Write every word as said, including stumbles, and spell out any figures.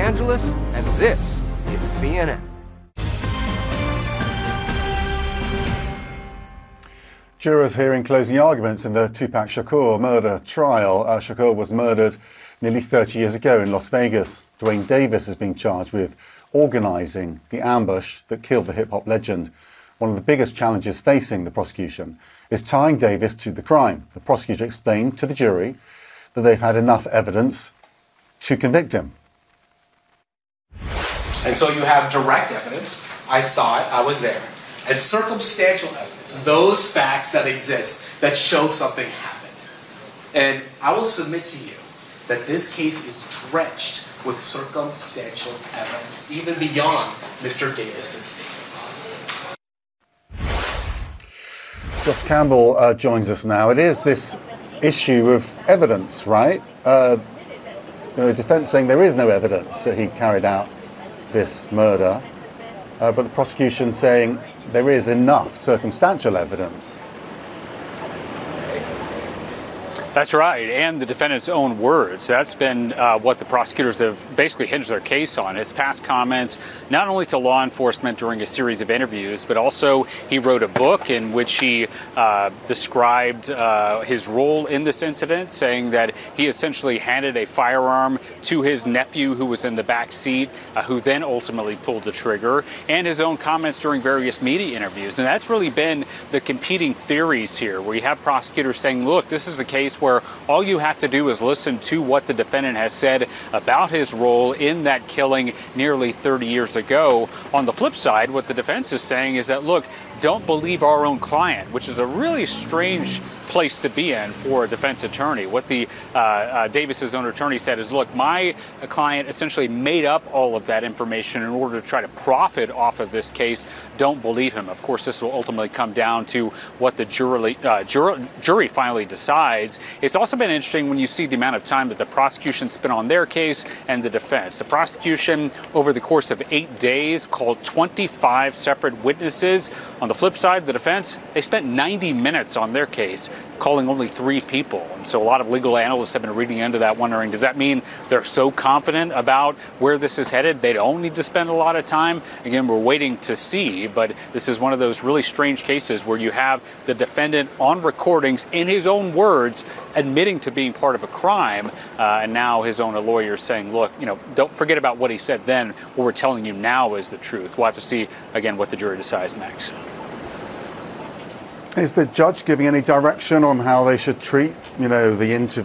Angeles, and this is C N N. Jurors hearing closing arguments in the Tupac Shakur murder trial. Uh, Shakur was murdered nearly thirty years ago in Las Vegas. Dwayne Davis is being charged with organising the ambush that killed the hip-hop legend. One of the biggest challenges facing the prosecution is tying Davis to the crime. The prosecutor explained to the jury that they've had enough evidence to convict him. And so you have direct evidence, I saw it, I was there, and circumstantial evidence, those facts that exist that show something happened. And I will submit to you that this case is drenched with circumstantial evidence, even beyond Mister Davis's statements. Josh Campbell uh, joins us now. It is this issue of evidence, right? Uh, the defence saying there is no evidence that he carried out this murder, uh, but the prosecution saying there is enough circumstantial evidence. That's right, and the defendant's own words. That's been uh, what the prosecutors have basically hinged their case on. His past comments, not only to law enforcement during a series of interviews, but also he wrote a book in which he uh, described uh, his role in this incident, saying that he essentially handed a firearm to his nephew who was in the back seat, uh, who then ultimately pulled the trigger, and his own comments during various media interviews. And that's really been the competing theories here, where you have prosecutors saying, look, this is a case where where all you have to do is listen to what the defendant has said about his role in that killing nearly thirty years ago. On the flip side, what the defense is saying is that, look, don't believe our own client, which is a really strange place to be in for a defense attorney. What the uh, uh, Davis's own attorney said is, look, my client essentially made up all of that information in order to try to profit off of this case. Don't believe him. Of course, this will ultimately come down to what the jury, uh, jury, jury finally decides. It's also been interesting when you see the amount of time that the prosecution spent on their case and the defense. The prosecution, over the course of eight days, called twenty-five separate witnesses. On the flip side, the defense, they spent ninety minutes on their case, calling only three people. And so a lot of legal analysts have been reading into that, wondering, does that mean they're so confident about where this is headed they don't need to spend a lot of time? Again, we're waiting to see, but this is one of those really strange cases where you have the defendant on recordings in his own words admitting to being part of a crime, uh, and now his own lawyer saying, look, you know, don't forget about what he said then. What we're telling you now is the truth. We'll have to see, again, what the jury decides next. Is the judge giving any direction on how they should treat, you know, the interview?